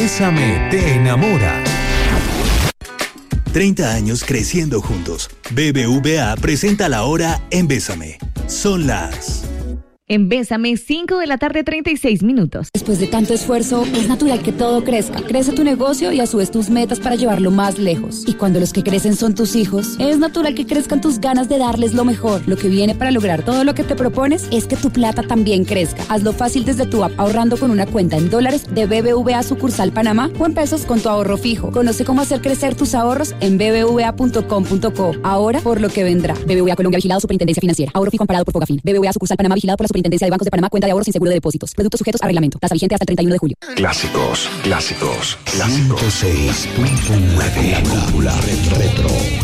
Bésame te enamora. 30 años creciendo juntos. BBVA presenta la hora en Bésame. Son las... En Bésame, 5:36 p.m. Después de tanto esfuerzo, es natural que todo crezca. Crece tu negocio y a su vez tus metas para llevarlo más lejos. Y cuando los que crecen son tus hijos, es natural que crezcan tus ganas de darles lo mejor. Lo que viene para lograr todo lo que te propones es que tu plata también crezca. Hazlo fácil desde tu app ahorrando con una cuenta en dólares de BBVA sucursal Panamá o en pesos con tu ahorro fijo. Conoce cómo hacer crecer tus ahorros en bbva.com.co. Ahora por lo que vendrá. BBVA Colombia, vigilado Superintendencia Financiera. Ahorro fijo amparado por Fogafín. BBVA sucursal Panamá, vigilado por la Superintendencia de Bancos de Panamá. Cuenta de ahorros sin seguro de depósitos. Productos sujetos a reglamento. Tasa vigente hasta el 31 de julio. Clásicos. 106.9. La cúpula retro.